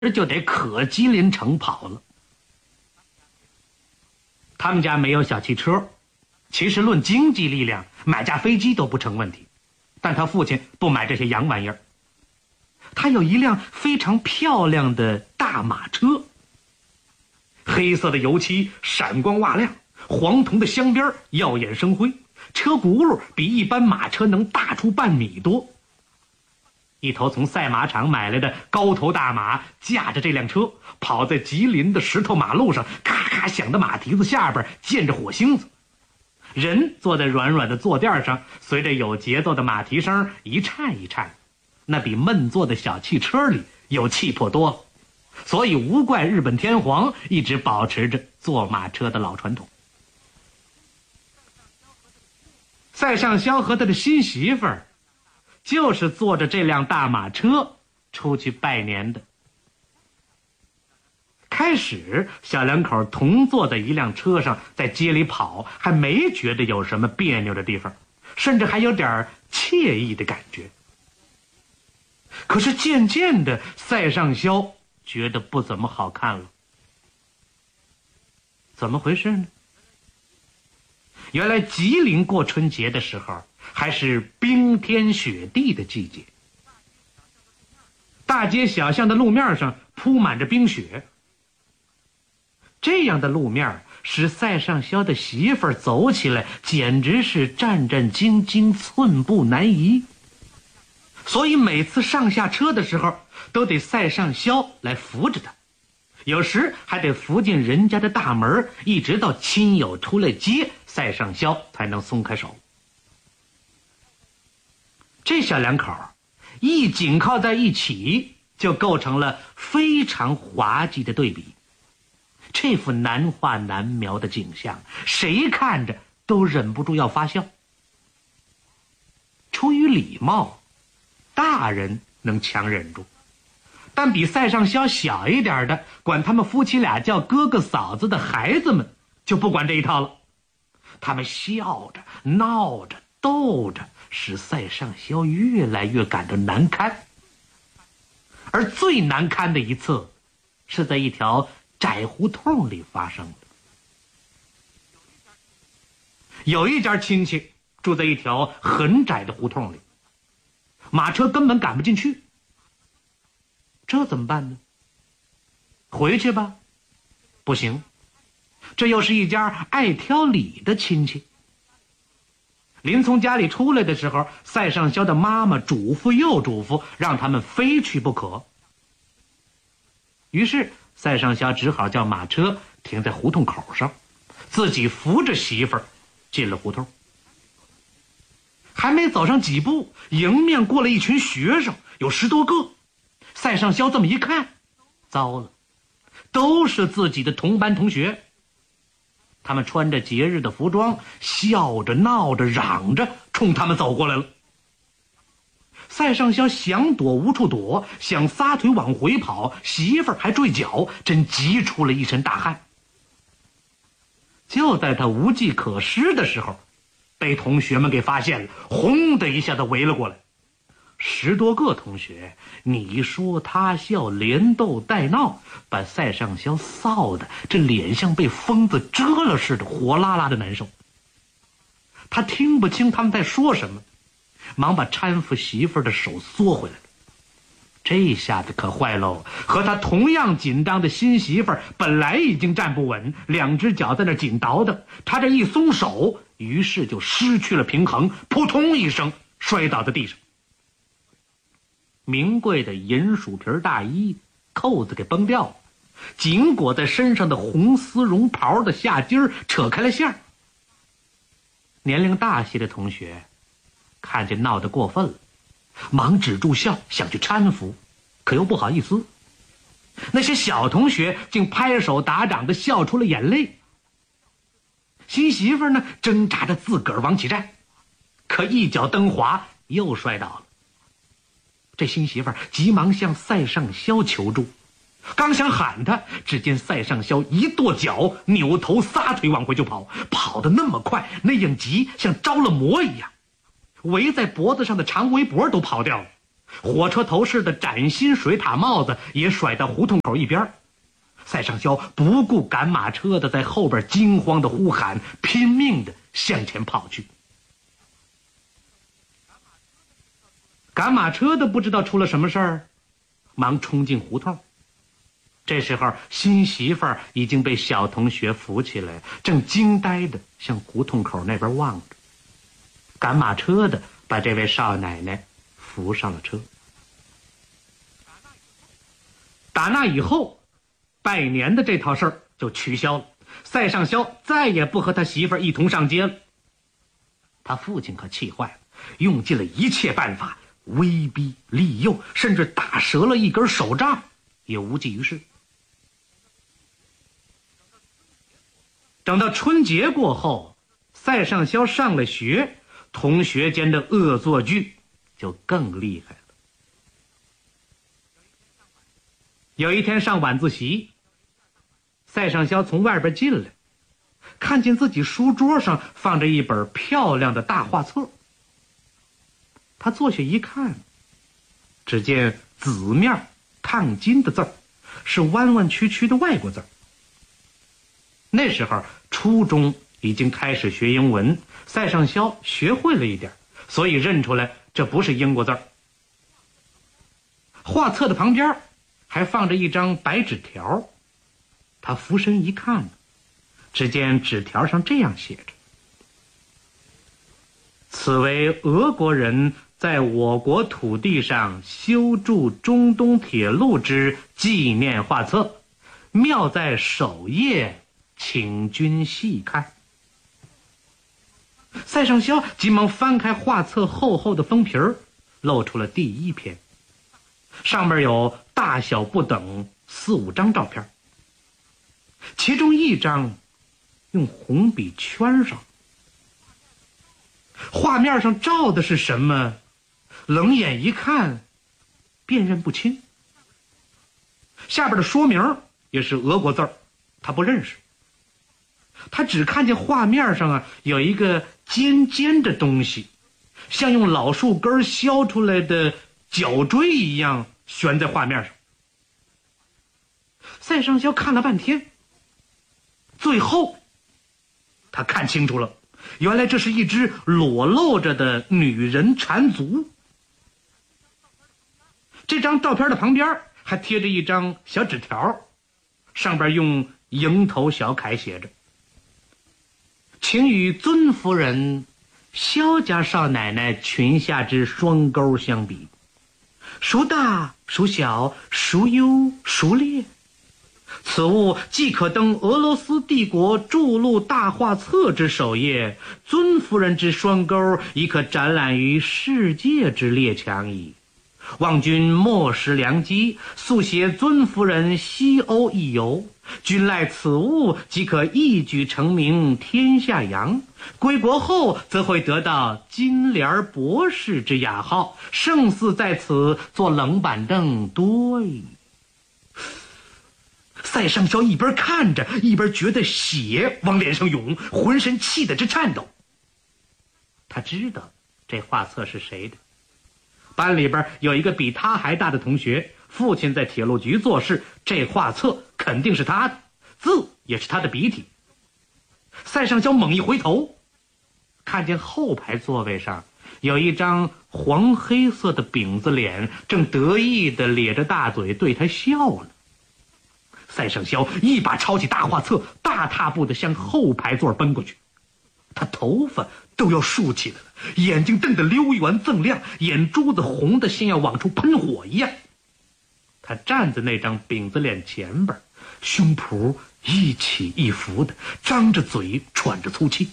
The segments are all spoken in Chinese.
就得可吉林城跑了。他们家没有小汽车，其实论经济力量，买架飞机都不成问题。但他父亲不买这些洋玩意儿，他有一辆非常漂亮的大马车，黑色的油漆闪光瓦亮，黄铜的镶边耀眼生辉，车轱辘比一般马车能大出半米多。一头从赛马场买来的高头大马驾着这辆车跑在吉林的石头马路上，咔咔响的马蹄子下边溅着火星子，人坐在软软的坐垫上，随着有节奏的马蹄声一颤一颤，那比闷坐的小汽车里有气魄多了。所以无怪日本天皇一直保持着坐马车的老传统。塞上萧和他的新媳妇儿就是坐着这辆大马车出去拜年的。开始小两口同坐在一辆车上，在街里跑，还没觉得有什么别扭的地方，甚至还有点惬意的感觉。可是渐渐的，塞上萧觉得不怎么好看了。怎么回事呢？原来吉林过春节的时候还是冰天雪地的季节，大街小巷的路面上铺满着冰雪。这样的路面使塞上萧的媳妇儿走起来简直是战战兢兢，寸步难移。所以每次上下车的时候都得塞上萧来扶着他，有时还得扶进人家的大门，一直到亲友出来接塞上萧才能松开手。这小两口一紧靠在一起，就构成了非常滑稽的对比。这幅难画难描的景象，谁看着都忍不住要发笑。出于礼貌，大人能强忍住，但比塞上萧小一点的，管他们夫妻俩叫哥哥嫂子的孩子们就不管这一套了。他们笑着闹着逗着，使塞上萧越来越感到难堪。而最难堪的一次是在一条窄胡同里发生的。有一家亲戚住在一条很窄的胡同里，马车根本赶不进去。这怎么办呢？回去吧？不行，这又是一家爱挑理的亲戚。临从家里出来的时候，塞上萧的妈妈嘱咐又嘱咐，让他们非去不可。于是塞上萧只好叫马车停在胡同口上，自己扶着媳妇儿进了胡同。还没走上几步，迎面过了一群学生，有10多个。塞上萧这么一看，糟了，都是自己的同班同学。他们穿着节日的服装，笑着闹着嚷着冲他们走过来了。塞上萧想躲无处躲，想撒腿往回跑，媳妇儿还坠脚，真急出了一身大汗。就在他无计可施的时候，被同学们给发现了，轰的一下子围了过来。10多个同学你说他笑，连逗带闹，把塞上萧臊的这脸像被疯子蛰了似的，火辣辣的难受。他听不清他们在说什么，忙把搀扶媳妇儿的手缩回来了。这下子可坏喽，和他同样紧张的新媳妇儿本来已经站不稳，2只脚在那紧倒腾，他这一松手，于是就失去了平衡，扑通一声摔倒在地上。名贵的银鼠皮大衣扣子给崩掉了，紧裹在身上的红丝绒袍的下襟扯开了线。年龄大些的同学看见闹得过分了，忙止住笑，想去搀扶，可又不好意思。那些小同学竟拍手打掌的笑出了眼泪。新媳妇呢，挣扎着自个儿往起站，可一脚蹬滑，又摔倒了。这新媳妇急忙向塞上萧求助，刚想喊他，只见塞上萧一跺脚，扭头撒腿往回就跑，跑得那么快，那样急，像着了魔一样。围在脖子上的长围脖都跑掉了， 火车头似的崭新水獭帽子也甩到胡同口一边。赛上校不顾赶马车的在后边惊慌的呼喊，拼命的向前跑去。赶马车的不知道出了什么事儿，忙冲进胡同。这时候新媳妇儿已经被小同学扶起来，正惊呆的向胡同口那边望着。赶马车的把这位少奶奶扶上了车。打那以后，拜年的这套事儿就取消了，赛上校再也不和他媳妇儿一同上街了。他父亲可气坏了，用尽了一切办法，威逼利诱，甚至打折了一根手杖，也无济于事。等到春节过后，赛上校上了学，同学间的恶作剧就更厉害了。有一天上晚自习，赛上校从外边进来，看见自己书桌上放着一本漂亮的大画册。他坐下一看，只见紫面烫金的字儿，是弯弯曲曲的外国字儿。那时候初中已经开始学英文，赛上校学会了一点，所以认出来这不是英国字儿。画册的旁边还放着一张白纸条，他俯身一看，只见纸条上这样写着：此为俄国人在我国土地上修筑中东铁路之纪念画册，妙在首页，请君细看。赛上校急忙翻开画册厚厚的封皮儿，露出了第一篇，上面有大小不等4、5张照片，其中一张用红笔圈上，画面上照的是什么，冷眼一看辨认不清。下边的说明也是俄国字儿，他不认识。他只看见画面上有一个尖尖的东西，像用老树根削出来的角锥一样悬在画面上。赛上校看了半天，最后他看清楚了，原来这是一只裸露着的女人缠足。这张照片的旁边还贴着一张小纸条，上边用蝇头小楷写着：请与尊夫人萧家少奶奶裙下之双钩相比，孰大孰小，孰优孰劣？此物既可登俄罗斯帝国筑路大画册之首页，尊夫人之双钩亦可展览于世界之列强矣。望君莫失良机，速携尊夫人西欧一游，君赖此物即可一举成名天下扬。归国后则会得到金莲博士之雅号，胜似在此坐冷板凳多矣。赛上校一边看着，一边觉得血往脸上涌，浑身气得直颤抖。他知道这画册是谁的，班里边有一个比他还大的同学，父亲在铁路局做事，这画册肯定是他的，字也是他的笔体。赛上校猛一回头，看见后排座位上有一张黄黑色的饼子脸，正得意地咧着大嘴对他笑呢。赛上校一把抄起大画册，大踏步地向后排座奔过去。他头发都要竖起来了，眼睛瞪得溜圆锃亮，眼珠子红得像要往出喷火一样。他站在那张饼子脸前边，胸脯一起一伏的，张着嘴喘着粗气。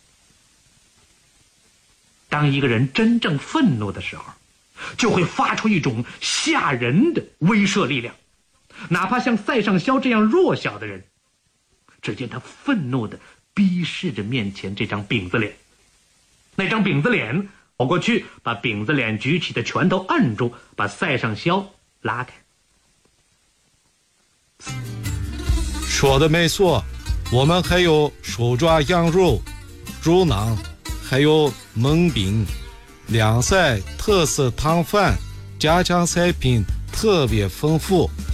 当一个人真正愤怒的时候，就会发出一种吓人的威慑力量，哪怕像赛上校这样弱小的人。只见他愤怒地逼视着面前这张饼子脸，那张饼子脸跑过去，把饼子脸举起的拳头摁住，把赛上校拉开。 说的没错，我们还有手抓羊肉、猪腩，还有焖饼、凉菜、特色汤饭、 家常菜品特别丰富。